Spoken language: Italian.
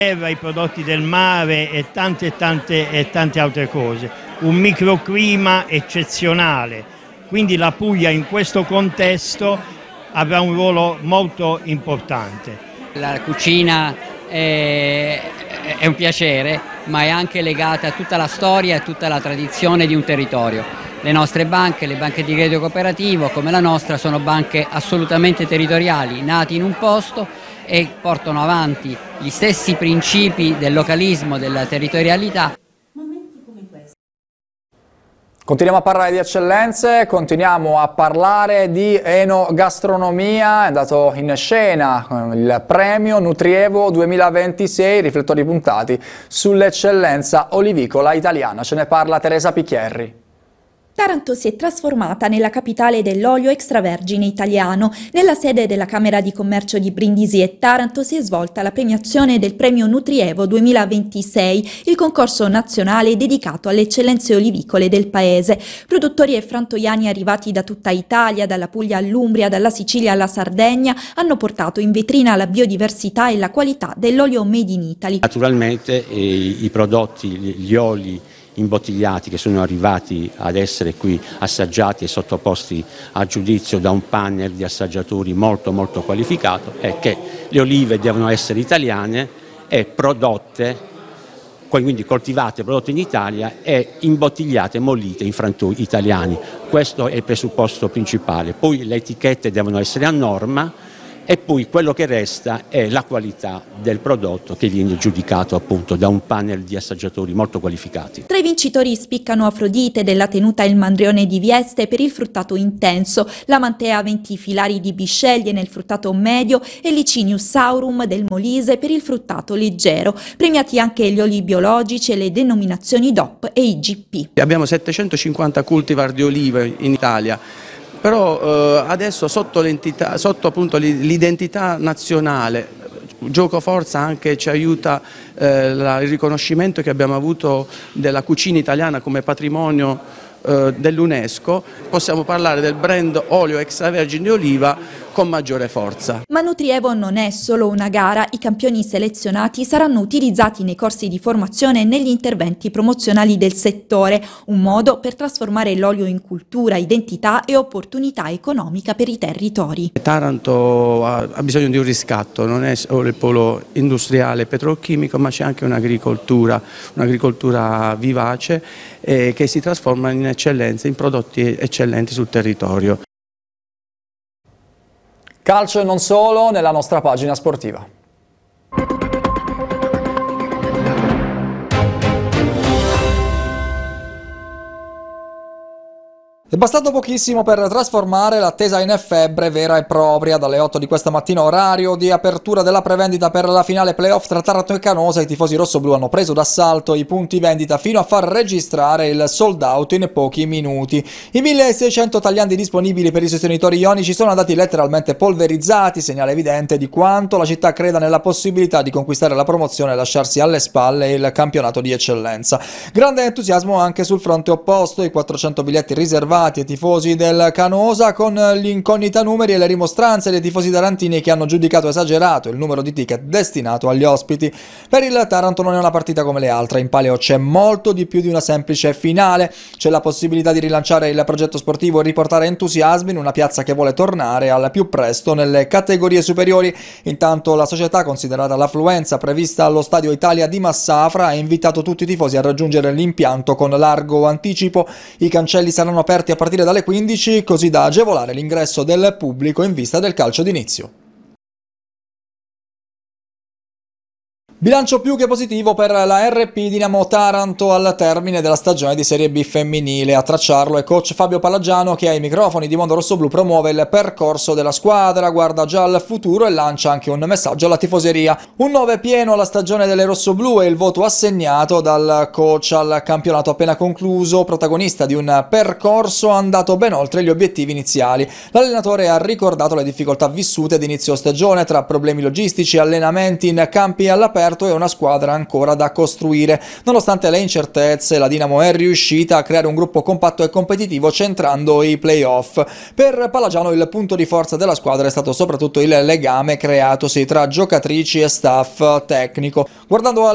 I prodotti del mare e tante altre cose. Un microclima eccezionale, quindi la Puglia in questo contesto avrà un ruolo molto importante. La cucina è un piacere, ma è anche legata a tutta la storia e tutta la tradizione di un territorio. Le nostre banche, le banche di credito cooperativo come la nostra, sono banche assolutamente territoriali, nati in un posto e portano avanti gli stessi principi del localismo, della territorialità. Continuiamo a parlare di eccellenze, continuiamo a parlare di enogastronomia. È andato in scena il premio Nutrievo 2026, riflettori puntati sull'eccellenza olivicola italiana. Ce ne parla Teresa Picchierri. Taranto si è trasformata nella capitale dell'olio extravergine italiano. Nella sede della Camera di Commercio di Brindisi e Taranto si è svolta la premiazione del premio Nutrievo 2026, il concorso nazionale dedicato alle eccellenze olivicole del paese. Produttori e frantoiani arrivati da tutta Italia, dalla Puglia all'Umbria, dalla Sicilia alla Sardegna, hanno portato in vetrina la biodiversità e la qualità dell'olio made in Italy. Naturalmente i prodotti, gli oli imbottigliati che sono arrivati ad essere qui assaggiati e sottoposti a giudizio da un panel di assaggiatori molto qualificato, è che le olive devono essere italiane e prodotte, quindi coltivate, prodotte in Italia e imbottigliate, mollite in frantoi italiani. Questo è il presupposto principale. Poi le etichette devono essere a norma e poi quello che resta è la qualità del prodotto che viene giudicato appunto da un panel di assaggiatori molto qualificati. Tra i vincitori spiccano Afrodite della tenuta Il Mandrione di Vieste per il fruttato intenso, la Mantea 20 filari di Bisceglie nel fruttato medio e Licinius Saurum del Molise per il fruttato leggero. Premiati anche gli oli biologici e le denominazioni DOP e IGP. Abbiamo 750 cultivar di olive in Italia. Però adesso sotto appunto l'identità nazionale, giocoforza anche ci aiuta il riconoscimento che abbiamo avuto della cucina italiana come patrimonio dell'UNESCO, possiamo parlare del brand olio extravergine di oliva con maggiore forza. Ma Nutrievo non è solo una gara, i campioni selezionati saranno utilizzati nei corsi di formazione e negli interventi promozionali del settore, un modo per trasformare l'olio in cultura, identità e opportunità economica per i territori. Taranto ha bisogno di un riscatto, non è solo il polo industriale petrolchimico, ma c'è anche un'agricoltura vivace che si trasforma in eccellenze, in prodotti eccellenti sul territorio. Calcio e non solo nella nostra pagina sportiva. È bastato pochissimo per trasformare l'attesa in febbre vera e propria. Dalle 8 di questa mattina, orario di apertura della prevendita per la finale playoff tra Taranto e Canosa, i tifosi rossoblu hanno preso d'assalto i punti vendita fino a far registrare il sold out in pochi minuti. I 1600 tagliandi disponibili per i sostenitori ionici sono andati letteralmente polverizzati, segnale evidente di quanto la città creda nella possibilità di conquistare la promozione e lasciarsi alle spalle il campionato di eccellenza. Grande entusiasmo anche sul fronte opposto, i 400 biglietti riservati ai tifosi del Canosa, con l'incognita numeri e le rimostranze dei tifosi tarantini che hanno giudicato esagerato il numero di ticket destinato agli ospiti. Per il Taranto non è una partita come le altre, in palio c'è molto di più di una semplice finale, c'è la possibilità di rilanciare il progetto sportivo e riportare entusiasmi in una piazza che vuole tornare al più presto nelle categorie superiori. Intanto la società, considerata l'affluenza prevista allo Stadio Italia di Massafra, ha invitato tutti i tifosi a raggiungere l'impianto con largo anticipo. I cancelli saranno aperti a partire dalle 15, così da agevolare l'ingresso del pubblico in vista del calcio d'inizio. Bilancio più che positivo per la RP Dinamo Taranto al termine della stagione di Serie B femminile. A tracciarlo è coach Fabio Palagiano, che ai microfoni di Mondo Rossoblu promuove il percorso della squadra, guarda già al futuro e lancia anche un messaggio alla tifoseria. Un 9 pieno alla stagione delle rossoblu è il voto assegnato dal coach al campionato appena concluso, protagonista di un percorso andato ben oltre gli obiettivi iniziali. L'allenatore ha ricordato le difficoltà vissute ad inizio stagione tra problemi logistici, allenamenti in campi all'aperto certo è una squadra ancora da costruire. Nonostante le incertezze, la Dinamo è riuscita a creare un gruppo compatto e competitivo centrando i play-off. Per Palagiano il punto di forza della squadra è stato soprattutto il legame creatosi tra giocatrici e staff tecnico. Guardando